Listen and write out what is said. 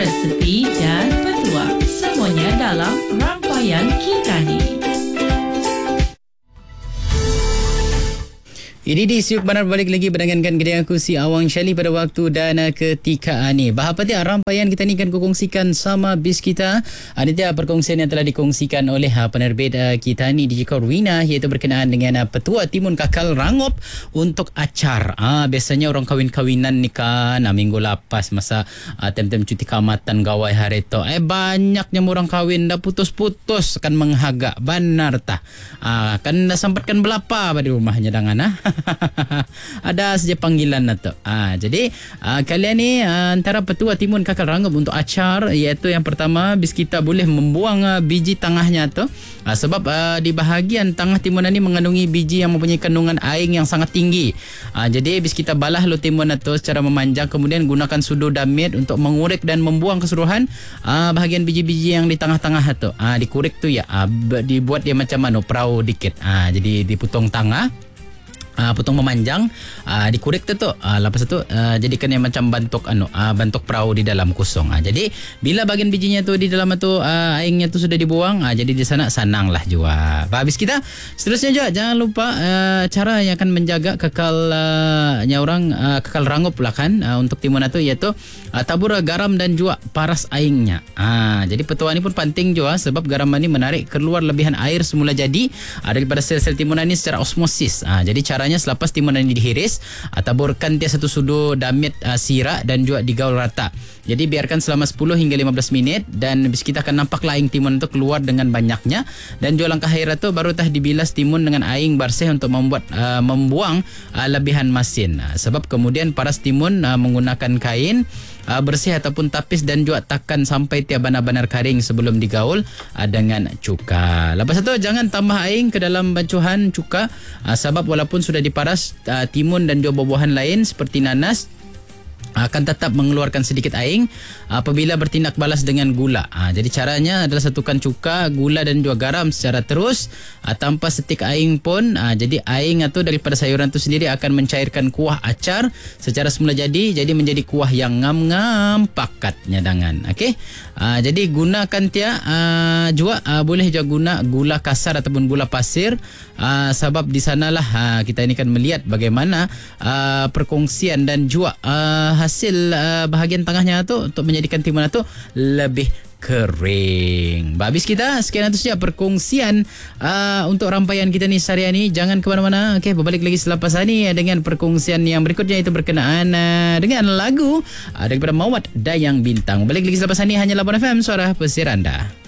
resepi dan petuah. Semuanya dalam Rangkaian Kitani. Ini di siuk benar balik lagi berdengankan dengan aku si Awang Syali pada waktu dan ketika ini. Bahagia rampayan kita ni akan kongsikan sama bis kita. Ada perkongsian yang telah dikongsikan oleh penerbit kita ni Digicor Wina, iaitu berkenaan dengan petua timun kakal rangup untuk acar. Biasanya orang kahwin-kahwinan ni kan minggu lepas masa tem-tem cuti kamatan gawai hari tu. Banyaknya orang kahwin dah putus-putus kan menghagak benar tah. Kan dah sempatkan belapa pada rumahnya dengan ada saja panggilan na to. Jadi kalian ni antara petua timun kakal rangup untuk acar, iaitu yang pertama bis kita boleh membuang biji tangahnya tu. Sebab di bahagian tangah timunan ni mengandungi biji yang mempunyai kandungan air yang sangat tinggi. Jadi bis kita balah lo timun tu secara memanjang, kemudian gunakan sudu damit untuk mengurek dan membuang keseluruhan bahagian biji-biji yang di tengah-tengah tu. Dikurek tu ya, dibuat dia macam mana perahu dikit. Jadi dipotong tangah, potong memanjang, dikurek tu lepas tu jadikan yang macam bentuk perahu di dalam kosong. Jadi bila bagian bijinya tu di dalam tu airnya tu sudah dibuang, jadi di sana sananglah jua. Habis kita seterusnya juga jangan lupa cara yang akan menjaga kekalnya orang kekal rangup lah kan untuk timun tu, iaitu tabur garam dan juga paras airnya. Jadi petua ni pun penting juga sebab garam ni menarik keluar lebihan air semula jadi daripada sel-sel timunan ni secara osmosis. Jadi caranya selepas timunan ini dihiris, taburkan dia satu sudu damit sirak dan juga digaul rata. Jadi biarkan selama 10 hingga 15 minit dan bis kita akan nampak laing timun itu keluar dengan banyaknya, dan juga langkah akhir itu baru tah dibilas timun dengan air bersih untuk membuang lebihan masin. Sebab kemudian paras timun menggunakan kain bersih ataupun tapis dan juga takkan sampai dia benar-benar kering sebelum digaul dengan cuka. Lepas itu jangan tambah air ke dalam bancuhan cuka sebab walaupun sudah diparas timun dan juga buah-buahan lain seperti nanas akan tetap mengeluarkan sedikit air apabila bertindak balas dengan gula. Jadi caranya adalah satukan cuka, gula dan juga garam secara terus tanpa setik air pun. Jadi air itu daripada sayuran itu sendiri akan mencairkan kuah acar secara semula jadi menjadi kuah yang ngam-ngam pakatnya dengan. Okey. Jadi gunakan dia juga boleh juga guna gula kasar ataupun gula pasir sebab di sanalah kita ini akan melihat bagaimana perkongsian dan juga hasil bahagian tengahnya tu untuk menjadikan timun tu lebih kering. Habis kita sekian itu saja perkongsian untuk rampayan kita ni seharian ni. Jangan ke mana-mana. Okey, berbalik lagi selepas ini dengan perkongsian yang berikutnya, itu berkenaan dengan lagu daripada Mawat Dayang Bintang. Balik lagi selepas ini hanya Labuan FM, suara pesir anda.